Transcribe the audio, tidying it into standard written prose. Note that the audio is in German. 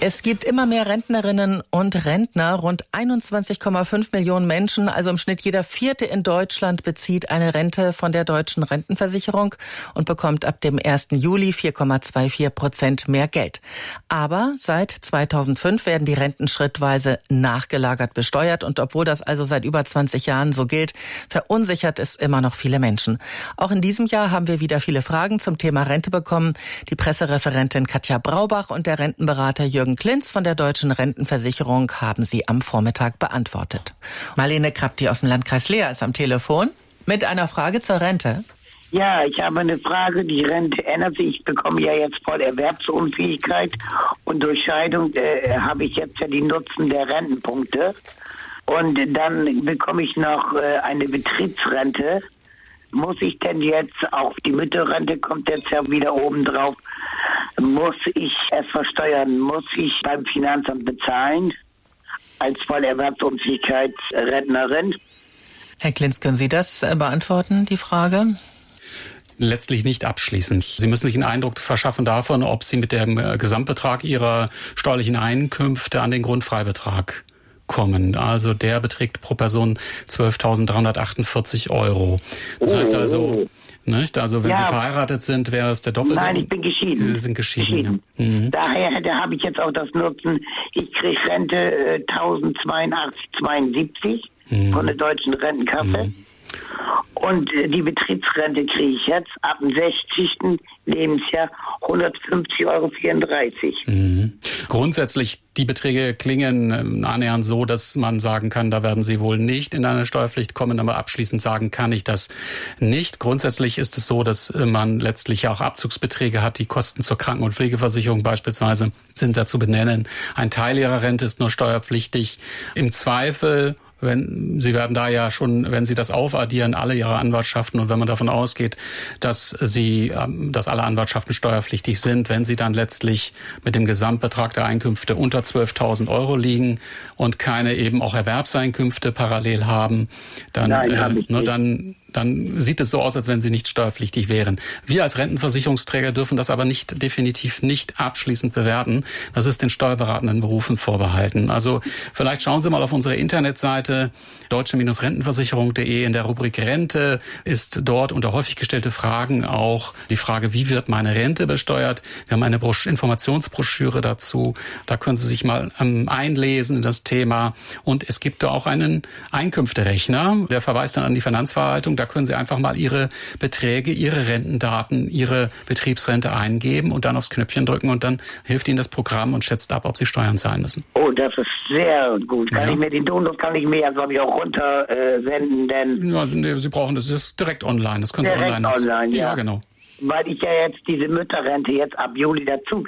Es gibt immer mehr Rentnerinnen und Rentner. Rund 21,5 Millionen Menschen, also im Schnitt jeder Vierte in Deutschland, bezieht eine Rente von der deutschen Rentenversicherung und bekommt ab dem 1. Juli 4,24% mehr Geld. Aber seit 2005 werden die Renten schrittweise nachgelagert besteuert. Und obwohl das also seit über 20 Jahren so gilt, verunsichert es immer noch viele Menschen. Auch in diesem Jahr haben wir wieder viele Fragen zum Thema Rente bekommen. Die Pressereferentin Katja Braubach und der Rentenberater Jürgen Klinz von der Deutschen Rentenversicherung haben sie am Vormittag beantwortet. Marlene Krapti aus dem Landkreis Leer ist am Telefon mit einer Frage zur Rente. Ja, ich habe eine Frage. Die Rente ändert sich. Ich bekomme ja jetzt voll Erwerbsunfähigkeit und durch Scheidung habe ich jetzt ja die Nutzen der Rentenpunkte. Und dann bekomme ich noch eine Betriebsrente. Muss ich denn jetzt, auch die Mütterrente kommt jetzt ja wieder oben drauf, muss ich es versteuern? Muss ich beim Finanzamt bezahlen als Vollerwerbsunfähigkeitsrentnerin? Herr Klinz, können Sie das beantworten, die Frage? Letztlich nicht abschließend. Sie müssen sich einen Eindruck verschaffen davon, ob Sie mit dem Gesamtbetrag Ihrer steuerlichen Einkünfte an den Grundfreibetrag kommen. Also der beträgt pro Person 12.348 €. Das heißt also, nicht? Also wenn Sie verheiratet sind, wäre es der Doppelte. Nein, ich bin geschieden. Sie sind geschieden. Ja. Mhm. Daher habe ich jetzt auch das Nutzen. Ich kriege Rente 1082,72 von der deutschen Rentenkasse. Und die Betriebsrente kriege ich jetzt ab dem 60. Lebensjahr 150,34 €. Grundsätzlich, die Beträge klingen annähernd so, dass man sagen kann, da werden Sie wohl nicht in eine Steuerpflicht kommen, aber abschließend sagen kann ich das nicht. Grundsätzlich ist es so, dass man letztlich auch Abzugsbeträge hat. Die Kosten zur Kranken- und Pflegeversicherung beispielsweise sind da zu benennen. Ein Teil Ihrer Rente ist nur steuerpflichtig. Im Zweifel, Sie werden da ja schon, wenn Sie das aufaddieren, alle Ihre Anwartschaften, und wenn man davon ausgeht, dass alle Anwartschaften steuerpflichtig sind, wenn Sie dann letztlich mit dem Gesamtbetrag der Einkünfte unter 12.000 € liegen und keine eben auch Erwerbseinkünfte parallel haben, dann sieht es so aus, als wenn sie nicht steuerpflichtig wären. Wir als Rentenversicherungsträger dürfen das aber definitiv nicht abschließend bewerten. Das ist den steuerberatenden Berufen vorbehalten. Also vielleicht schauen Sie mal auf unsere Internetseite deutsche-rentenversicherung.de. In der Rubrik Rente ist dort unter häufig gestellte Fragen auch die Frage, wie wird meine Rente besteuert? Wir haben eine Informationsbroschüre dazu. Da können Sie sich mal einlesen in das Thema. Und es gibt da auch einen Einkünfterechner. Der verweist dann an die Finanzverwaltung. Da können Sie einfach mal Ihre Beträge, Ihre Rentendaten, Ihre Betriebsrente eingeben und dann aufs Knöpfchen drücken und dann hilft Ihnen das Programm und schätzt ab, ob Sie Steuern zahlen müssen. Oh, das ist sehr gut. Kann ich mir den Download ja, glaube ich, auch runtersenden, denn... Ja, nee, Sie brauchen das ist direkt online. Das können Sie online nutzen. Online, ja. Ja, genau. Weil ich ja jetzt diese Mütterrente jetzt ab Juli dazu